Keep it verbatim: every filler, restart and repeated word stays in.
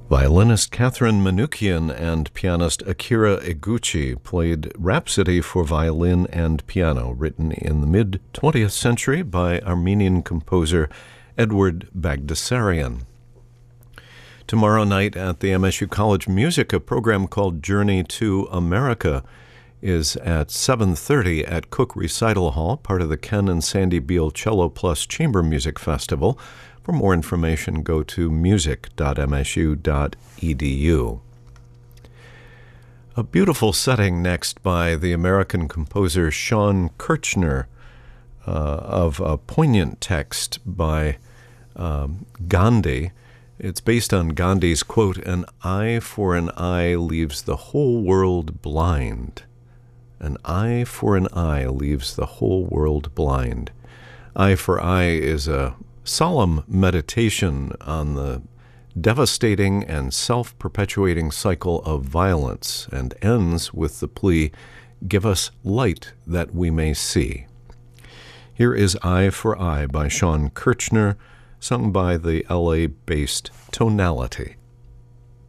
Violinist Catherine Manoukian and pianist Akira Eguchi played Rhapsody for Violin and Piano, written in the mid-twentieth century by Armenian composer Edward Bagdasarian. Tomorrow night at the M S U College Music, a program called Journey to America is at seven thirty at Cook Recital Hall, part of the Ken and Sandy Beal Cello Plus Chamber Music Festival. For more information, go to music dot m s u dot e d u. A beautiful setting next by the American composer Sean Kirchner uh, of a poignant text by um, Gandhi. It's based on Gandhi's quote, "An eye for an eye leaves the whole world blind. An eye for an eye leaves the whole world blind." Eye for eye is a solemn meditation on the devastating and self-perpetuating cycle of violence and ends with the plea, "Give us light that we may see." Here is Eye for Eye by Sean Kirchner, sung by the L A-based Tonality.